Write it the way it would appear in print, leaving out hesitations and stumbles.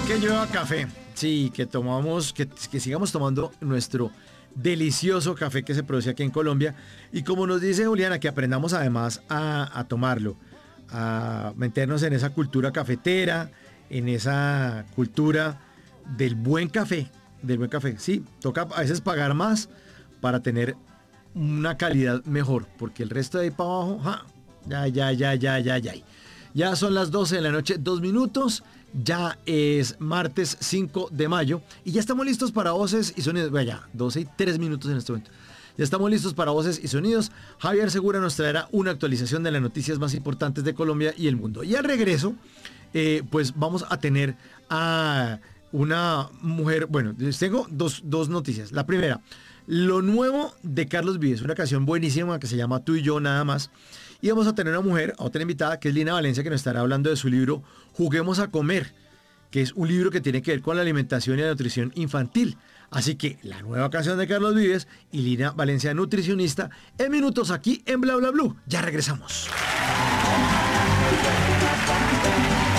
Que llueva café. Sí, que tomamos, que sigamos tomando nuestro delicioso café que se produce aquí en Colombia. Y como nos dice Juliana, que aprendamos además a tomarlo, a meternos en esa cultura cafetera, en esa cultura del buen café, del buen café. Sí, toca a veces pagar más para tener una calidad mejor, porque el resto de ahí para abajo, ¡ja! Ya. Ya son las 12 de la noche, 2 minutos. Ya es martes 5 de mayo y ya estamos listos para voces y sonidos. Bueno, ya, 12 y 3 minutos en este momento. Ya estamos listos para voces y sonidos. Javier Segura nos traerá una actualización de las noticias más importantes de Colombia y el mundo. Y al regreso, pues vamos a tener a una mujer. Bueno, les tengo dos noticias. La primera, lo nuevo de Carlos Vives, una canción buenísima que se llama Tú y yo nada más. Y vamos a tener una mujer, a otra invitada, que es Lina Valencia, que nos estará hablando de su libro Juguemos a Comer, que es un libro que tiene que ver con la alimentación y la nutrición infantil. Así que la nueva canción de Carlos Vives y Lina Valencia, nutricionista, en minutos aquí en Bla Bla Blue. Ya regresamos.